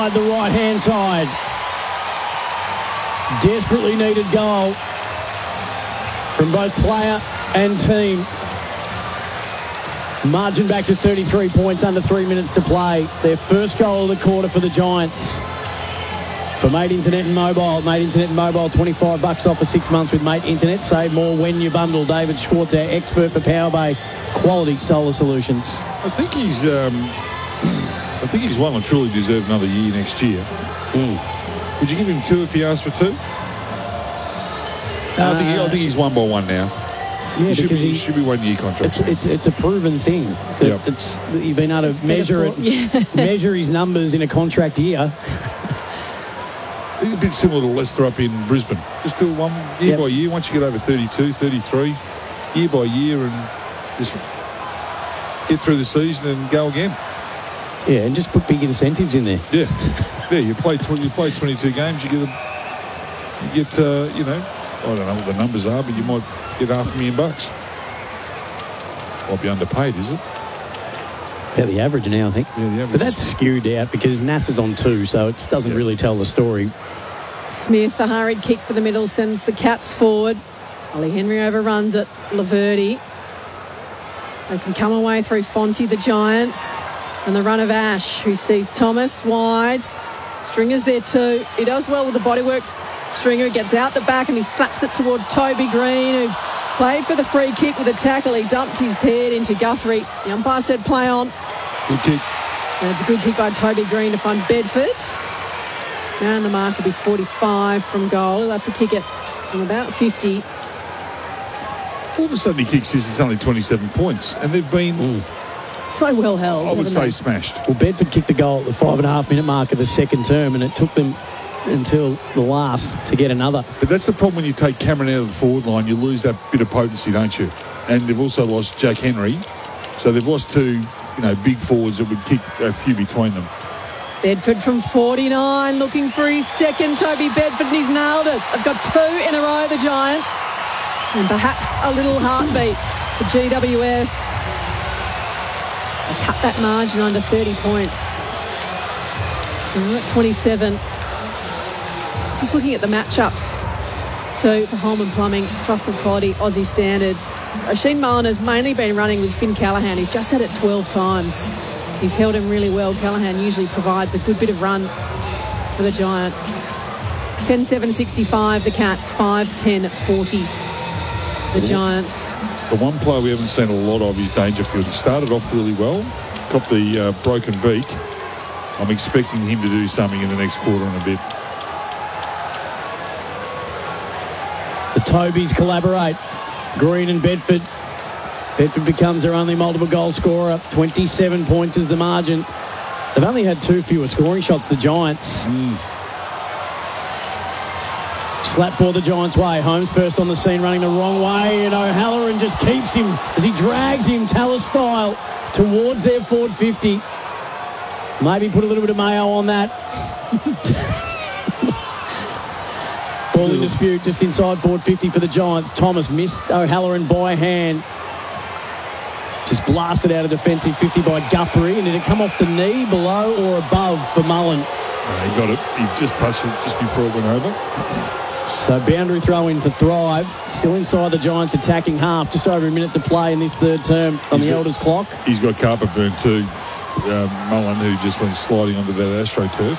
The right-hand side. Desperately needed goal from both player and team. Margin back to 33 points, under 3 minutes to play. Their first goal of the quarter for the Giants. For Mate Internet and Mobile. Mate Internet and Mobile, $25 off for 6 months with Mate Internet. Save more when you bundle. David Schwartz, our expert for PowerBay quality solar solutions. I think he's well and truly deserved another year next year. Would you give him 2 if he asked for 2? I think he's 1 by 1 now. Yeah, he should be 1 year contract. It's a proven thing. Yep. You've been able to measure his numbers in a contract year. It's a bit similar to Leicester up in Brisbane. Just do one year by year. Once you get over 32, 33, year by year, and just get through the season and go again. Yeah, and just put big incentives in there. Yeah, you play 22 games. You get I don't know what the numbers are, but you might get $500,000. Might be underpaid, is it? Yeah, the average now, I think. Yeah, the average. But that's skewed out because Nasser's on 2, so it doesn't really tell the story. Smith, a hurried kick for the middle, sends the Cats forward. Ollie Henry overruns it. Laverty. They can come away through Fonte, the Giants. And the run of Ash, who sees Thomas wide. Stringer's there too. He does well with the bodywork. Stringer gets out the back and he slaps it towards Toby Green, who played for the free kick with a tackle. He dumped his head into Guthrie. The umpire said play on. Good kick. And it's a good kick by Toby Green to find Bedford. And the mark will be 45 from goal. He'll have to kick it from about 50. All of a sudden he kicks this, it's only 27 points. And they've been... so well held. I would say smashed. Well, Bedford kicked the goal at the 5.5-minute mark of the second term, and it took them until the last to get another. But that's the problem when you take Cameron out of the forward line. You lose that bit of potency, don't you? And they've also lost Jack Henry. So they've lost 2, big forwards that would kick a few between them. Bedford from 49, looking for his second. Toby Bedford, and he's nailed it. They've got 2 in a row, the Giants. And perhaps a little heartbeat for GWS. They cut that margin under 30 points. Still at 27. Just looking at the matchups. So for Holman Plumbing, trusted quality, Aussie standards. Oisin Mullen has mainly been running with Finn Callaghan. He's just had it 12 times. He's held him really well. Callaghan usually provides a good bit of run for the Giants. 10-7-65, the Cats. 5-10-40, the Giants. The one player we haven't seen a lot of is Dangerfield. He started off really well, got the broken beak. I'm expecting him to do something in the next quarter and a bit. The Tobys collaborate. Green and Bedford. Bedford becomes their only multiple goal scorer. 27 points is the margin. They've only had 2 fewer scoring shots, the Giants. Slap for the Giants' way. Holmes first on the scene, running the wrong way, and O'Halloran just keeps him as he drags him, Tallis style, towards their forward 50. Maybe put a little bit of mayo on that. Ball in dispute just inside forward 50 for the Giants. Thomas missed O'Halloran by hand. Just blasted out of defensive 50 by Guthrie, and did it come off the knee, below or above for Mullen? He got it. He just touched it just before it went over. So boundary throw in for Thrive. Still inside the Giants attacking half. Just over a minute to play in this third term on the Elders clock. He's got carpet burn too. Mullen, who just went sliding onto that AstroTurf.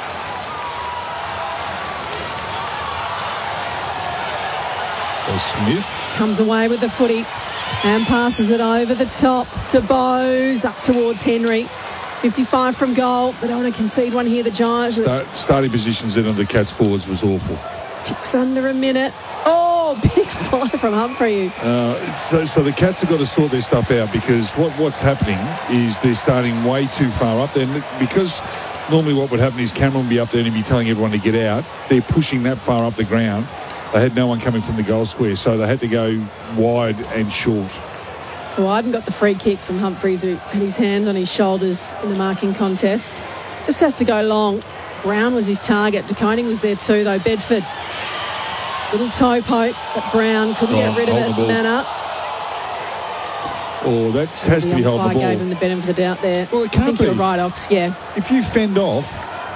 So Smith comes away with the footy and passes it over the top to Bowes, up towards Henry. 55 from goal. They don't want to concede one here, the Giants. Starting positions in on the Cats forwards was awful. Ticks under a minute. Oh, big fly from Humphrey. So the Cats have got to sort their stuff out, because what's happening is they're starting way too far up there. And because normally what would happen is Cameron would be up there and he'd be telling everyone to get out. They're pushing that far up the ground. They had no one coming from the goal square, so they had to go wide and short. So Iden got the free kick from Humphreys, who had his hands on his shoulders in the marking contest. Just has to go long. Brown was his target. De Koning was there too, though. Bedford. Little toe poke, but Brown couldn't get rid of it. Nana. Oh, that has to be held the ball. Gave him the benefit of the doubt there. Well, it can't be. You're right, Ox, yeah. If you fend off